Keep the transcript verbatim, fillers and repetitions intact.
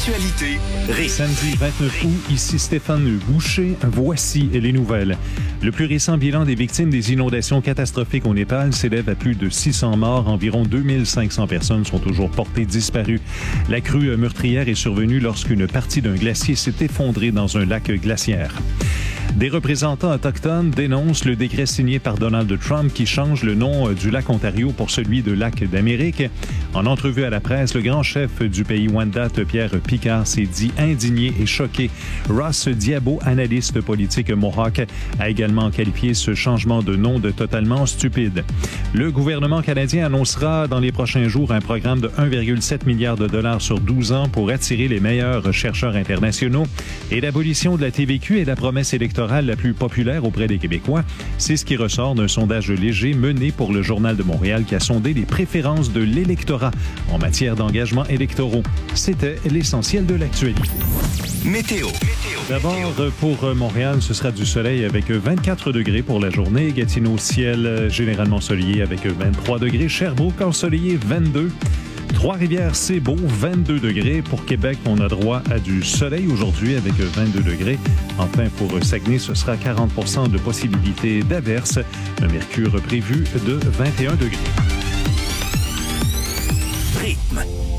l'actualité, rythme. Samedi vingt-neuf août, ici Stéphane Boucher. Voici les nouvelles. Le plus récent bilan des victimes des inondations catastrophiques au Népal s'élève à plus de six cents morts. Environ deux mille cinq cents personnes sont toujours portées disparues. La crue meurtrière est survenue lorsqu'une partie d'un glacier s'est effondrée dans un lac glaciaire. Des représentants autochtones dénoncent le décret signé par Donald Trump qui change le nom du lac Ontario pour celui de lac d'Amérique. En entrevue à la presse, le grand chef du pays Wendat, Pierre Picard, s'est dit indigné et choqué. Ross Diabo, analyste politique Mohawk, a également qualifié ce changement de nom de totalement stupide. Le gouvernement canadien annoncera dans les prochains jours un programme de un virgule sept milliard de dollars sur douze ans pour attirer les meilleurs chercheurs internationaux. Et l'abolition de la T V Q est la promesse électorale la plus populaire auprès des Québécois. C'est ce qui ressort d'un sondage léger mené pour le Journal de Montréal qui a sondé les préférences de l'électorat en matière d'engagement électoraux. C'était l'essentiel de l'actualité. Météo. D'abord, pour Montréal, ce sera du soleil avec vingt-quatre degrés pour la journée. Gatineau, ciel généralement ensoleillé avec vingt-trois degrés. Sherbrooke, ensoleillé, vingt-deux. Trois-Rivières, c'est beau, vingt-deux degrés. Pour Québec, on a droit à du soleil aujourd'hui avec vingt-deux degrés. Enfin, pour Saguenay, ce sera quarante pour cent de possibilité d'averse. Un mercure prévu de vingt et un degrés. Rythme.